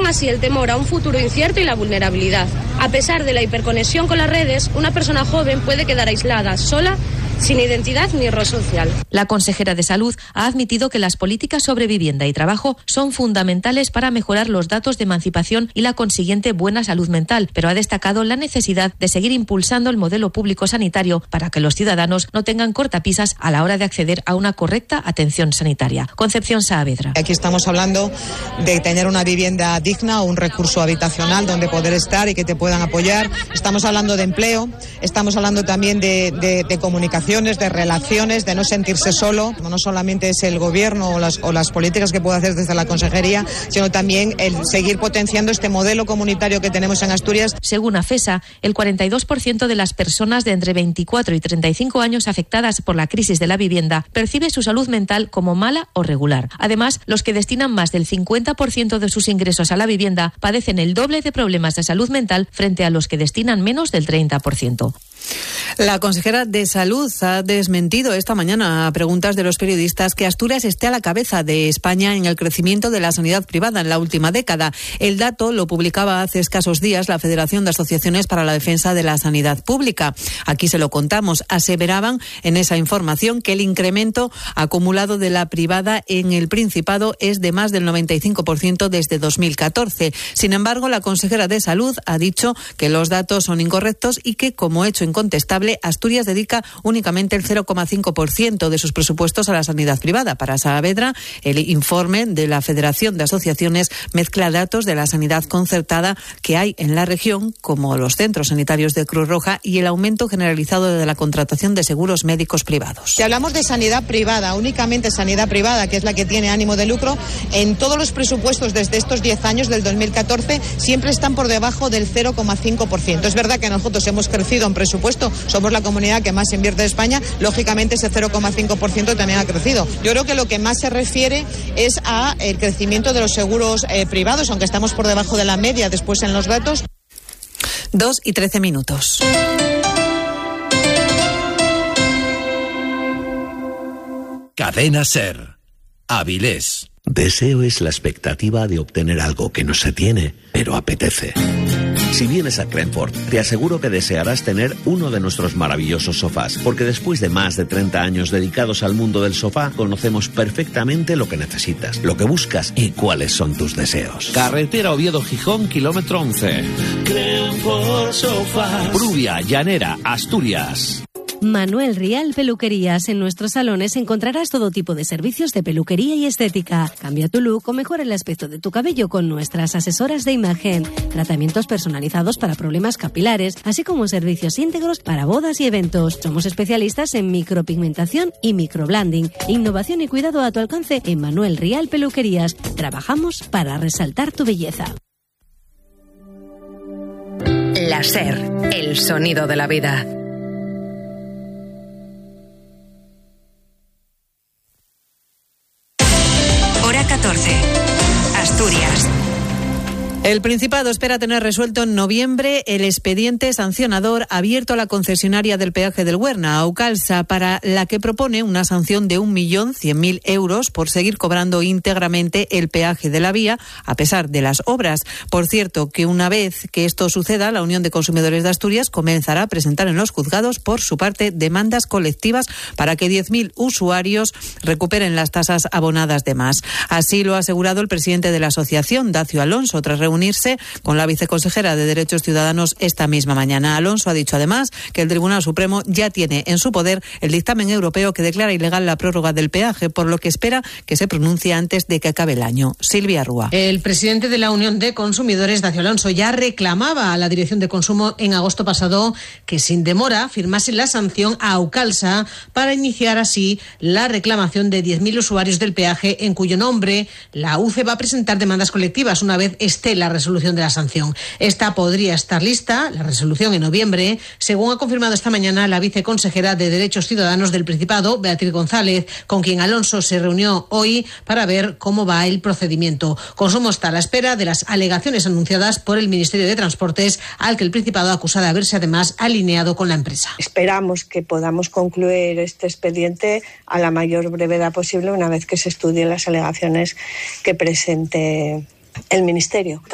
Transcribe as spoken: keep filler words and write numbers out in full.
Refuerzan así el temor a un futuro incierto y la vulnerabilidad. A pesar de la hiperconexión con las redes, una persona joven puede quedar aislada, sola, sin identidad ni rol social. La consejera de Salud ha admitido que las políticas sobre vivienda y trabajo son fundamentales para mejorar los datos de emancipación y la consiguiente buena salud mental, pero ha destacado la necesidad de seguir impulsando el modelo público sanitario para que los ciudadanos no tengan cortapisas a la hora de acceder a una correcta atención sanitaria. Concepción Saavedra. Aquí estamos hablando de tener una vivienda digna o un recurso habitacional donde poder estar y que te puedan apoyar. Estamos hablando de empleo, estamos hablando también de, de, de comunicación, de relaciones, de no sentirse solo. No solamente es el gobierno o las, o las políticas que puede hacer desde la consejería, sino también el seguir potenciando este modelo comunitario que tenemos en Asturias. Según AFESA, el cuarenta y dos por ciento de las personas de entre veinticuatro y treinta y cinco años afectadas por la crisis de la vivienda percibe su salud mental como mala o regular. Además, los que destinan más del cincuenta por ciento de sus ingresos a la vivienda padecen el doble de problemas de salud mental frente a los que destinan menos del treinta por ciento. La consejera de Salud ha desmentido esta mañana a preguntas de los periodistas que Asturias esté a la cabeza de España en el crecimiento de la sanidad privada en la última década. El dato lo publicaba hace escasos días la Federación de Asociaciones para la Defensa de la Sanidad Pública. Aquí se lo contamos. Aseveraban en esa información que el incremento acumulado de la privada en el Principado es de más del noventa y cinco por ciento desde dos mil catorce. Sin embargo, la consejera de Salud ha dicho que los datos son incorrectos y que, como hecho incontestable, Asturias dedica únicamente el cero coma cinco por ciento de sus presupuestos a la sanidad privada. Para Saavedra, el informe de la Federación de Asociaciones mezcla datos de la sanidad concertada que hay en la región, como los centros sanitarios de Cruz Roja, y el aumento generalizado de la contratación de seguros médicos privados. Si hablamos de sanidad privada, únicamente sanidad privada, que es la que tiene ánimo de lucro, en todos los presupuestos desde estos diez años, del dos mil catorce, siempre están por debajo del cero coma cinco por ciento. Es verdad que nosotros hemos crecido en presupuesto, somos la comunidad que más invierte en España, lógicamente ese cero coma cinco por ciento también ha crecido. Yo creo que lo que más se refiere es a el crecimiento de los seguros eh, privados, aunque estamos por debajo de la media después en los datos. Dos y trece minutos. Cadena SER. Avilés. Deseo es la expectativa de obtener algo que no se tiene, pero apetece. Si vienes a Crenford, te aseguro que desearás tener uno de nuestros maravillosos sofás, porque después de más de treinta años dedicados al mundo del sofá, conocemos perfectamente lo que necesitas, lo que buscas y cuáles son tus deseos. Carretera Oviedo-Gijón, kilómetro once. Crenford Sofás. Pruvia, Llanera, Asturias. Manuel Rial Peluquerías. En nuestros salones encontrarás todo tipo de servicios de peluquería y estética. Cambia tu look o mejora el aspecto de tu cabello con nuestras asesoras de imagen. Tratamientos personalizados para problemas capilares, así como servicios íntegros para bodas y eventos. Somos especialistas en micropigmentación y microblending. Innovación y cuidado a tu alcance en Manuel Rial Peluquerías. Trabajamos para resaltar tu belleza. La SER, el sonido de la vida. catorce. Asturias. El Principado espera tener resuelto en noviembre el expediente sancionador abierto a la concesionaria del peaje del Huerna, Aucalsa, para la que propone una sanción de un millón cien mil euros por seguir cobrando íntegramente el peaje de la vía, a pesar de las obras. Por cierto, que una vez que esto suceda, la Unión de Consumidores de Asturias comenzará a presentar en los juzgados, por su parte, demandas colectivas para que diez mil usuarios recuperen las tasas abonadas de más. Así lo ha asegurado el presidente de la asociación, Dacio Alonso, tras reunirse con la viceconsejera de Derechos Ciudadanos esta misma mañana. Alonso ha dicho además que el Tribunal Supremo ya tiene en su poder el dictamen europeo que declara ilegal la prórroga del peaje, por lo que espera que se pronuncie antes de que acabe el año. Silvia Rúa. El presidente de la Unión de Consumidores, Dacio Alonso, ya reclamaba a la Dirección de Consumo en agosto pasado que sin demora firmase la sanción a Aucalsa para iniciar así la reclamación de diez mil usuarios del peaje, en cuyo nombre la U C E va a presentar demandas colectivas una vez esté la resolución de la sanción. Esta podría estar lista, la resolución, en noviembre, según ha confirmado esta mañana la viceconsejera de Derechos Ciudadanos del Principado, Beatriz González, con quien Alonso se reunió hoy para ver cómo va el procedimiento. Consumo está a la espera de las alegaciones anunciadas por el Ministerio de Transportes, al que el Principado acusa de haberse además alineado con la empresa. Esperamos que podamos concluir este expediente a la mayor brevedad posible una vez que se estudien las alegaciones que presente el Ministerio.